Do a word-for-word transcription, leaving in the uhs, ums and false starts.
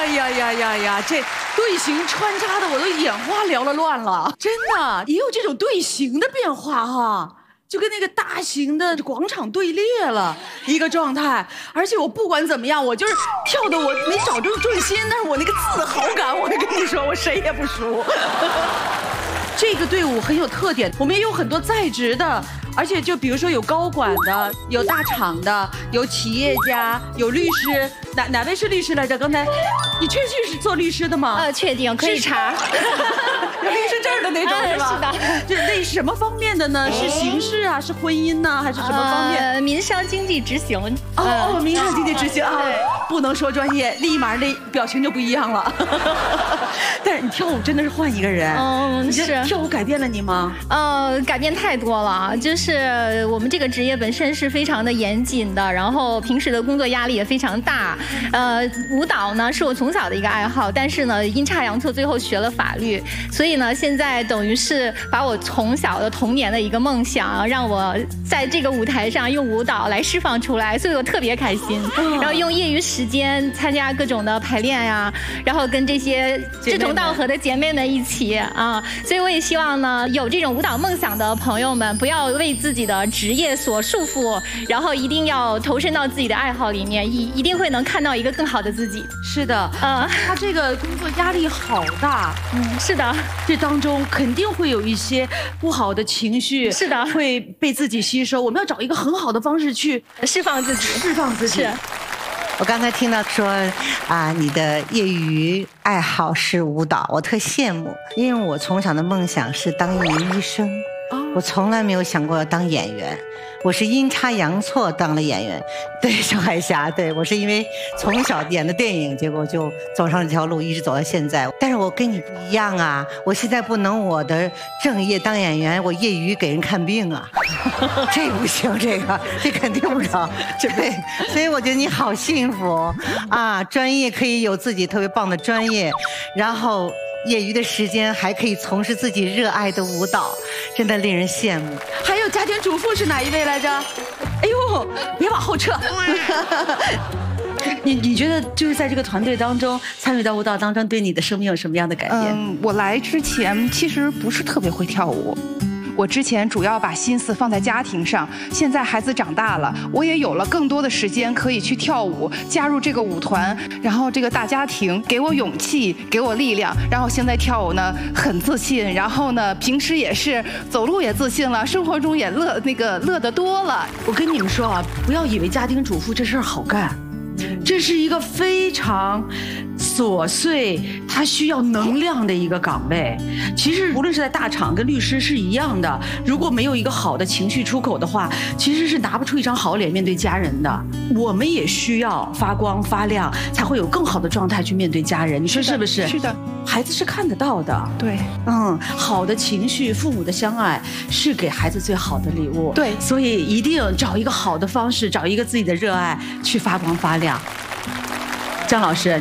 呀呀呀呀呀！这队形穿插的我都眼花缭了乱了，真的也有这种队形的变化哈。就跟那个大型的广场队列了一个状态，而且我不管怎么样，我就是跳的我没找正重心，但是我那个自豪感，我跟你说，我谁也不输。这个队伍很有特点，我们也有很多在职的，而且就比如说有高管的，有大厂的，有企业家，有律师，哪哪位是律师来着？刚才你确实是做律师的吗？ 呃，确定可以查。 有律师证的那种是吧？ 是的。 就是那什么方面的呢？是刑事啊，是婚姻呢，还是什么方面？ 呃，民商经济执行。 哦哦，民商经济执行啊， 对， 不能说专业，立马那表情就不一样了。但是你跳舞真的是换一个人。 嗯，是。 跳舞改变了你吗？ 呃，改变太多了。就是我们这个职业本身是非常的严谨的，然后平时的工作压力也非常大。呃，舞蹈呢是我从小的一个爱好，但是呢阴差阳错最后学了法律，所以呢现在等于是把我从小的童年的一个梦想，让我在这个舞台上用舞蹈来释放出来，所以我特别开心。然后用业余时间参加各种的排练呀，然后跟这些志同道合的姐妹们一起啊，所以我也希望呢有这种舞蹈梦想的朋友们不要为自己的职业所束缚，然后一定要投身到自己的爱好里面，一一定会能看到一个更好的自己。 是的， 嗯， 他这个工作压力好大， 嗯，是的， 这当中肯定会有一些不好的情绪， 是的， 会被自己吸收。我们要找一个很好的方式去释放自己， 释放自己。 是。 我刚才听到说啊，你的业余爱好是舞蹈，我特羡慕，因为我从小的梦想是当一名医生，我从来没有想过要当演员，我是阴差阳错当了演员。对，小海峡，对，我是因为从小演的电影，结果就走上这条路，一直走到现在。但是我跟你不一样啊，我现在不能我的正业当演员，我业余给人看病啊，这不行，这个这肯定不成，对，所以我觉得你好幸福啊，专业可以有自己特别棒的专业，然后业余的时间还可以从事自己热爱的舞蹈，真的令人羡慕。 还有家庭主妇是哪一位来着？哎呦，别往后撤。你你觉得就是在这个团队当中参与到舞蹈当中，对你的生命有什么样的改变？ 嗯，我来之前其实不是特别会跳舞。我之前主要把心思放在家庭上，现在孩子长大了，我也有了更多的时间可以去跳舞，加入这个舞团，然后这个大家庭给我勇气，给我力量，然后现在跳舞呢很自信，然后呢平时也是走路也自信了，生活中也乐那个乐得多了。 我跟你们说啊，不要以为家庭主妇这事儿好干。这是一个非常琐碎，它需要能量的一个岗位。其实无论是在大厂跟律师是一样的，如果没有一个好的情绪出口的话，其实是拿不出一张好脸面对家人的。我们也需要发光发亮，才会有更好的状态去面对家人。你说是不是？ 是的， 孩子是看得到的。 对， 嗯，好的情绪，父母的相爱是给孩子最好的礼物。 对， 所以一定找一个好的方式，找一个自己的热爱去发光发亮。张老师。